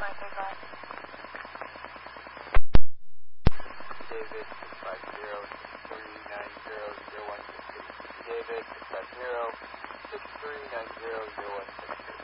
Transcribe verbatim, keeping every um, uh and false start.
David, six five zero, six three nine zero, zero one six six. David, six five zero, six three nine zero, zero one six six.